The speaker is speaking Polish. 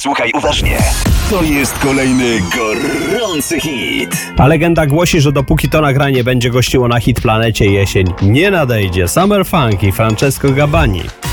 Słuchaj uważnie. To jest kolejny gorący hit. A legenda głosi, że dopóki to nagranie będzie gościło na Hit Planecie, jesień nie nadejdzie. Summer Funk i Francesco Gabbani.